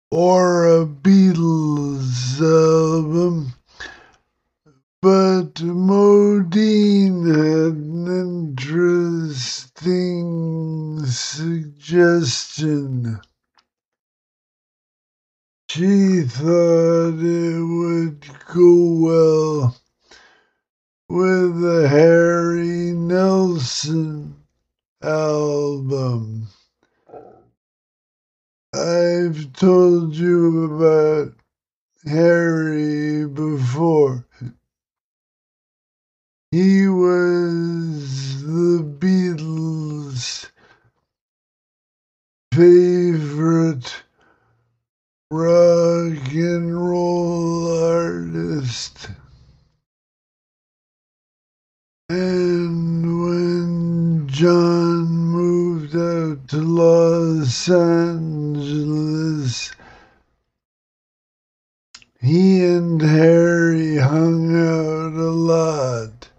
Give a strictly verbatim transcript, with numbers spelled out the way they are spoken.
or a Beatles album, but Modine had an interesting suggestion. She thought it would go well with the Harry Nilsson album. I've told you about Harry before. He was the Beatles' favorite rock and roll artist. And when John moved out to Los Angeles, he and Harry hung out a lot.